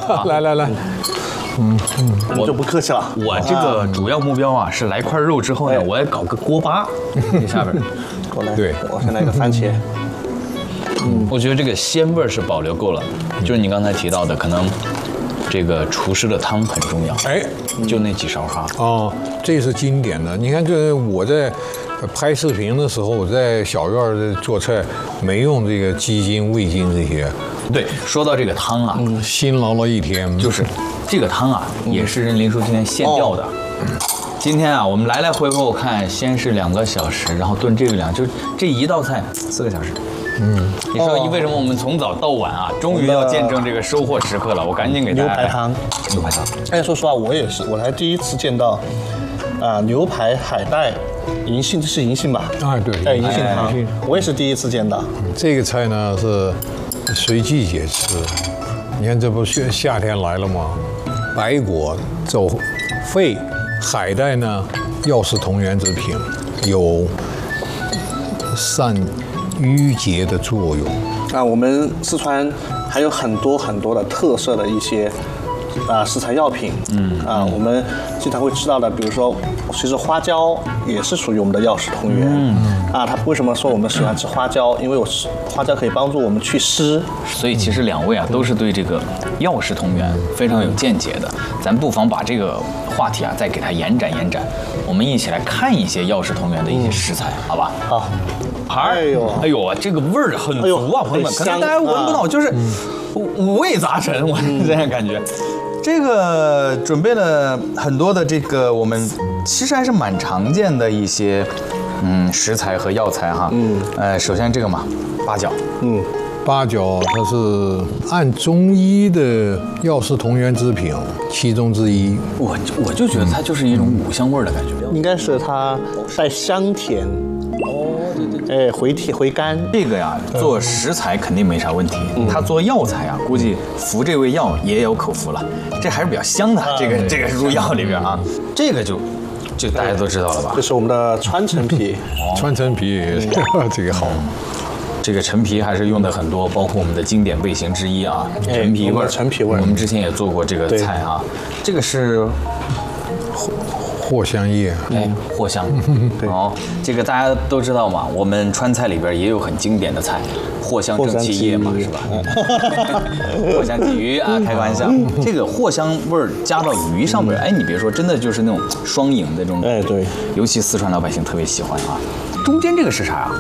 来， 我就不客气了。 我这个主要目标啊是来块肉之后呢，我要搞个锅巴，这下边。 我来， 对， 我先来个番茄。 我觉得这个鲜味儿是保留够了，就是你刚才提到的，可能这个厨师的汤很重要。 哎， 就那几勺哈。 哦，这是经典的。你看，这我在拍视频的时候，我在小院儿做菜，没用这个鸡精、味精这些， 对，说到这个汤啊， 辛劳了一天。 就是这个汤啊，也是任林叔今天现调的。今天啊，我们来来回回我看，先是2个小时，然后炖这个2，就这一道菜4个小时。你说为什么我们从早到晚啊，终于要见证这个收获时刻了？我赶紧给大家牛排汤。 牛排汤。 哎，说实话，我也是，我还第一次见到牛排海带银杏，这是银杏吧？ 啊，对， 哎，银杏汤，我也是第一次见到。 这个菜呢是随季节吃。你看，这不夏天来了吗？白果、走肺、海带呢，药食同源之品，有散淤结的作用。 我们四川还有很多的特色的一些食材药品，我们经常会吃到的，比如说，其实花椒也是属于我们的药食同源。它为什么说我们喜欢吃花椒？因为花椒可以帮助我们祛湿。 所以其实2位啊都是对这个药食同源非常有见解的。咱不妨把这个话题啊再给它延展，我们一起来看一些药食同源的一些食材，好吧？ 好。 哎呦，这个味儿很足啊，朋友们，可能大家闻不到，就是五味杂陈，我这样感觉。这个准备了很多的这个我们其实还是蛮常见的一些食材和药材哈。首先这个嘛，八角。 八角它是按中医的药食同源之品其中之一。 我就觉得它就是一种五香味儿的感觉， 应该是它带香甜。对，回甘。 这个呀，做食材肯定没啥问题。他做药材啊，估计服这味药也有口福了。这还是比较香的，这个入药里边啊，这个就大家都知道了吧？ 这是我们的川陈皮。 川陈皮，这个好。 这个陈皮还是用的很多，包括我们的经典味型之一啊，陈皮味儿。 陈皮味儿， 我们之前也做过这个菜啊。这个是藿香叶， 藿香。哦，这个大家都知道嘛，我们川菜里边也有很经典的菜，藿香正气叶嘛，是吧？藿香鲫鱼啊，开个玩笑。这个藿香味儿加到鱼上边，哎，你别说，真的就是那种双赢的这种。 哎，对， 尤其四川老百姓特别喜欢啊。中间这个是啥啊？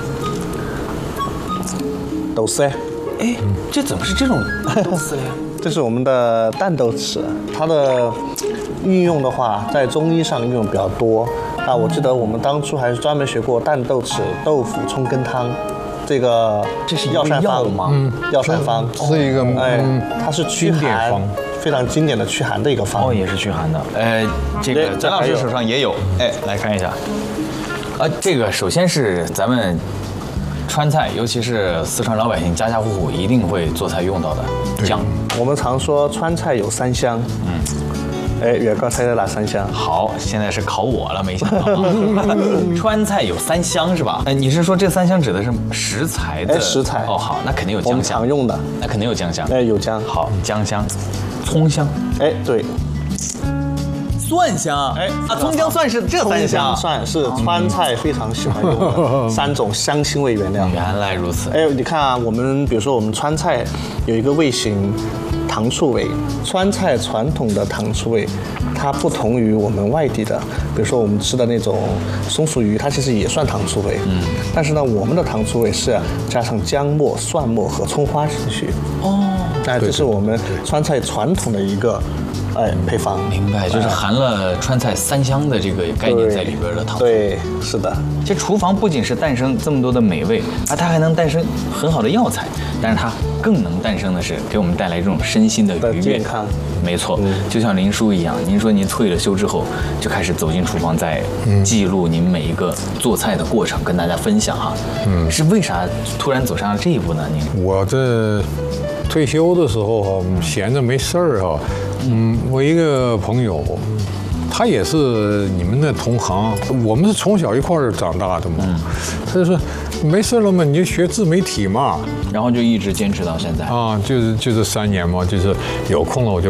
豆丝。 哎，这怎么是这种豆丝嘞？ 这是我们的淡豆豉，它的运用的话，在中医上运用比较多。我记得我们当初还是专门学过淡豆豉豆腐葱羹汤，这是药膳方吗？ 药膳方是一个它是驱寒，非常经典的驱寒的一个方。 哦，也是驱寒的。这个张老师手上也有，来看一下。这个首先是咱们川菜，尤其是四川老百姓家家户户一定会做菜用到的姜。 我们常说川菜有3香。远哥猜的哪3香？ 好，现在是考我了，没想到。川菜有3香是吧？你是说这3香指的是食材的？ 食材。 哦，好，那肯定有姜香。 常用的。 那肯定有姜香。 有姜。 好，姜香，葱香。 对。 蒜香。葱姜蒜是这3香。 蒜是川菜非常喜欢用的3种香辛味原料。 原来如此。 你看啊，比如说我们川菜有一个味型。糖醋味，川菜传统的糖醋味，它不同于我们外地的，比如说我们吃的那种松鼠鱼，它其实也算糖醋味，但是呢，我们的糖醋味是加上姜末、蒜末和葱花进去。这是我们川菜传统的一个配方。 明白，就是含了川菜3香的这个概念在里边的糖醋。 对，是的。 这厨房不仅是诞生这么多的美味，它还能诞生很好的药材，但是它更能诞生的是给我们带来这种身心的愉悦、 健康。 没错，就像林叔一样，您说您退了休之后就开始走进厨房，在记录您每一个做菜的过程，跟大家分享哈。是为啥突然走上了这一步呢？您？ 我这退休的时候哈，闲着没事儿哈，我一个朋友。他也是你们的同行，我们是从小一块儿长大的嘛。他就说，没事了嘛，你就学自媒体嘛。 然后就一直坚持到现在。 就是3年嘛，就是有空了我就